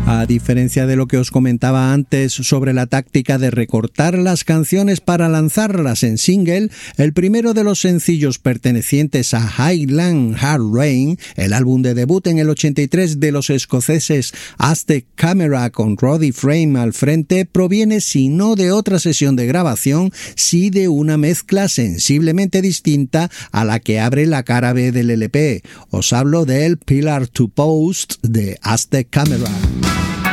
A diferencia de lo que os comentaba antes sobre la táctica de recortar las canciones para lanzarlas en single, el primero de los sencillos pertenecientes a Highland Hard Rain, el álbum de debut en el 83 de los escoceses Aztec Camera con Roddy Frame al frente, proviene si no de otra sesión de grabación, sí de una mezcla sensiblemente distinta a la que abre la cara B del LP. Os hablo del Pillar to Post de Aztec Camera.